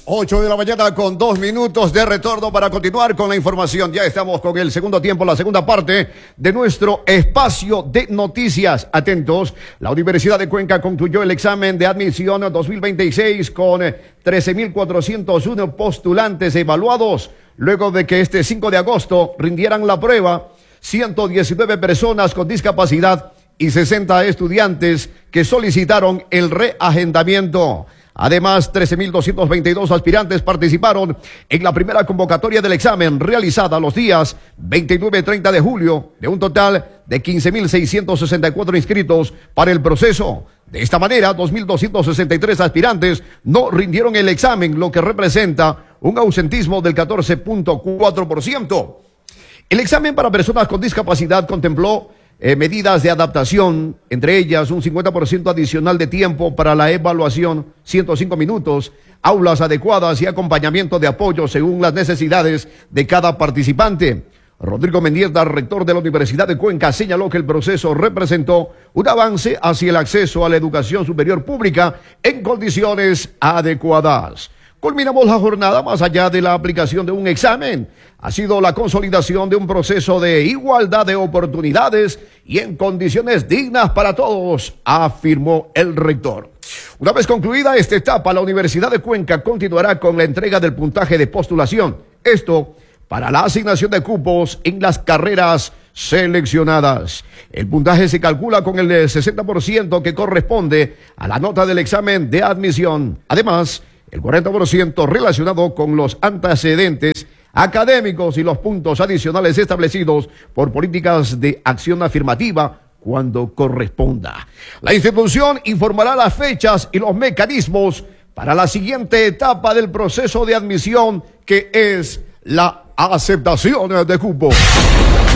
8 de la mañana con 2 minutos de retorno para continuar con la información. Ya estamos con el segundo tiempo, la segunda parte de nuestro espacio de noticias. Atentos, la Universidad de Cuenca concluyó el examen de admisión 2026 con 13.401 postulantes evaluados. Luego de que este 5 de agosto rindieran la prueba, 119 personas con discapacidad y 60 estudiantes que solicitaron el reagendamiento. Además, 13.222 aspirantes participaron en la primera convocatoria del examen realizada los días 29 y 30 de julio, de un total de 15.664 inscritos para el proceso. De esta manera, 2.263 aspirantes no rindieron el examen, lo que representa un ausentismo del 14.4%. El examen para personas con discapacidad contempló medidas de adaptación, entre ellas un 50% adicional de tiempo para la evaluación, 105 minutos, aulas adecuadas y acompañamiento de apoyo según las necesidades de cada participante. Rodrigo Mendieta, rector de la Universidad de Cuenca, señaló que el proceso representó un avance hacia el acceso a la educación superior pública en condiciones adecuadas. Culminamos la jornada más allá de la aplicación de un examen. Ha sido la consolidación de un proceso de igualdad de oportunidades y en condiciones dignas para todos, afirmó el rector. Una vez concluida esta etapa, la Universidad de Cuenca continuará con la entrega del puntaje de postulación. Esto para la asignación de cupos en las carreras seleccionadas. El puntaje se calcula con el 60% que corresponde a la nota del examen de admisión. Además, el 40% relacionado con los antecedentes académicos y los puntos adicionales establecidos por políticas de acción afirmativa cuando corresponda. La institución informará las fechas y los mecanismos para la siguiente etapa del proceso de admisión, que es la aceptación de cupo.